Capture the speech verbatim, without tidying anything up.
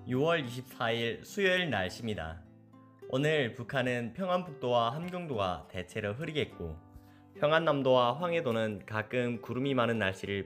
유월 이십사일 수요일 날씨입니다. 오늘 북한은 평안북도와 함경도가 대체로 흐리겠고 평안남도와 황해도는 가끔 구름이 많은 날씨를